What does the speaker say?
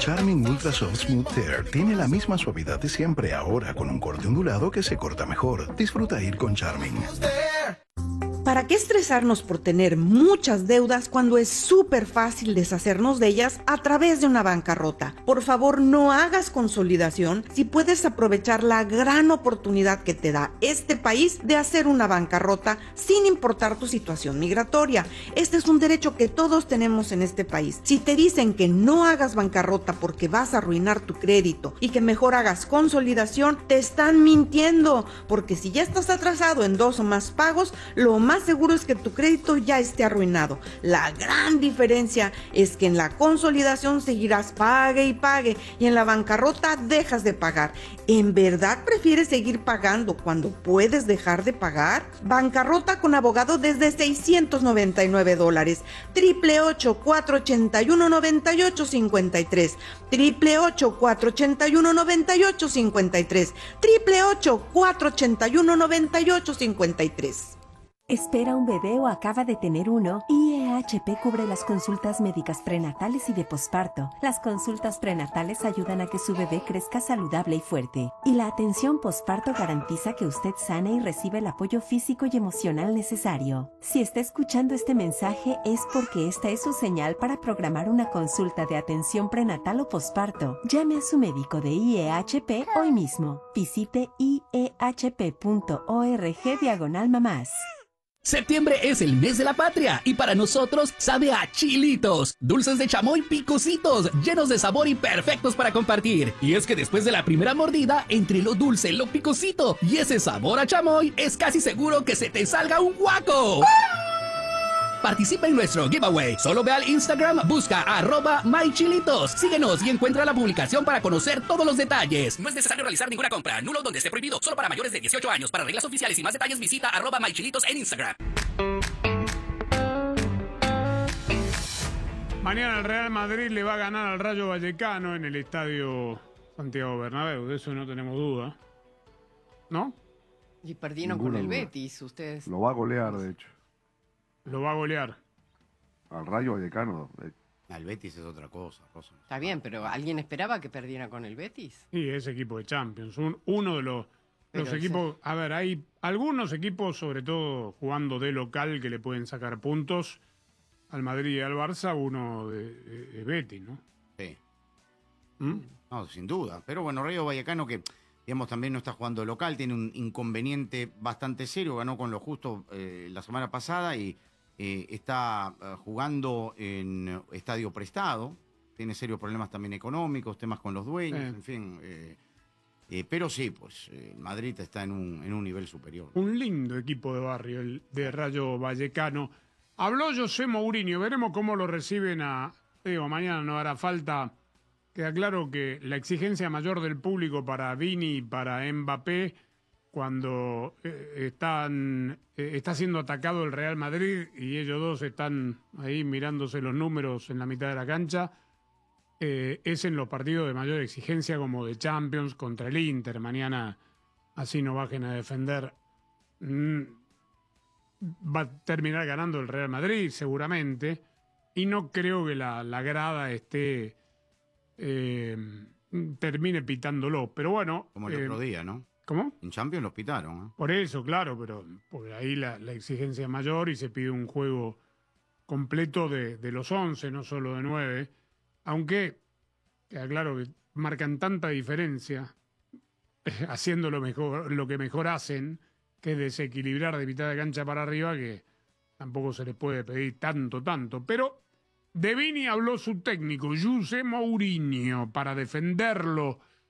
Charming Ultra Soft Smooth Tear tiene la misma suavidad de siempre, ahora con un corte ondulado que se corta mejor. Disfruta ir con Charming. ¿Para qué estresarnos por tener muchas deudas cuando es súper fácil deshacernos de ellas a través de una bancarrota? Por favor, no hagas consolidación si puedes aprovechar la gran oportunidad que te da este país de hacer una bancarrota sin importar tu situación migratoria. Este es un derecho que todos tenemos en este país. Si te dicen que no hagas bancarrota porque vas a arruinar tu crédito y que mejor hagas consolidación, te están mintiendo, porque si ya estás atrasado en 2 o más pagos, lo más seguro es que tu crédito ya esté arruinado. La gran diferencia es que en la consolidación seguirás pague y pague, y en la bancarrota dejas de pagar. ¿En verdad prefieres seguir pagando cuando puedes dejar de pagar? Bancarrota con abogado desde $699. 888-481-9853. 888-481-9853. 888-481-9853. ¿Espera un bebé o acaba de tener uno? IEHP cubre las consultas médicas prenatales y de posparto. Las consultas prenatales ayudan a que su bebé crezca saludable y fuerte. Y la atención posparto garantiza que usted sane y reciba el apoyo físico y emocional necesario. Si está escuchando este mensaje es porque esta es su señal para programar una consulta de atención prenatal o posparto. Llame a su médico de IEHP hoy mismo. Visite iehp.org/mamás. Septiembre es el mes de la patria y para nosotros sabe a chilitos, dulces de chamoy picositos, llenos de sabor y perfectos para compartir. Y es que después de la primera mordida, entre lo dulce, lo picosito y ese sabor a chamoy, es casi seguro que se te salga un guaco. Participa en nuestro giveaway. Solo ve al Instagram, busca @mychilitos. Síguenos y encuentra la publicación para conocer todos los detalles. No es necesario realizar ninguna compra, nulo donde esté prohibido, solo para mayores de 18 años. Para reglas oficiales y más detalles visita @mychilitos en Instagram. Mañana el Real Madrid le va a ganar al Rayo Vallecano en el estadio Santiago Bernabéu, de eso no tenemos duda. ¿No? Y perdieron Ninguna con el duda. Betis, ustedes. Lo va a golear, de hecho. Lo va a golear. Al Rayo Vallecano. Al Betis es otra cosa, Rosa. Está bien, pero ¿alguien esperaba que perdiera con el Betis? Y ese equipo de Champions, uno de los equipos. A ver, hay algunos equipos, sobre todo jugando de local, que le pueden sacar puntos al Madrid y al Barça, uno de Betis, ¿no? Sí. ¿Mm? No, sin duda. Pero bueno, Rayo Vallecano, que digamos también no está jugando local, tiene un inconveniente bastante serio, ganó con lo justo la semana pasada y está jugando en estadio prestado, tiene serios problemas también económicos, temas con los dueños, en fin. Pero sí, pues Madrid está en un nivel superior. Un lindo equipo de barrio, el de Rayo Vallecano. Habló José Mourinho, veremos cómo lo reciben mañana no hará falta. Queda claro que la exigencia mayor del público para Vini y para Mbappé, cuando está siendo atacado el Real Madrid y ellos dos están ahí mirándose los números en la mitad de la cancha, es en los partidos de mayor exigencia como de Champions contra el Inter. Mañana así no bajen a defender. Va a terminar ganando el Real Madrid seguramente y no creo que la grada termine pitándolo, pero bueno. Como el otro día, ¿no? ¿Cómo? En Champions los pitaron, ¿eh? Por eso, claro, pero por ahí la exigencia es mayor y se pide un juego completo de los 11, no solo de 9, aunque queda claro que marcan tanta diferencia haciendo lo que mejor hacen, que es desequilibrar de mitad de cancha para arriba, que tampoco se les puede pedir tanto, pero de Vini habló su técnico, José Mourinho, para defenderlo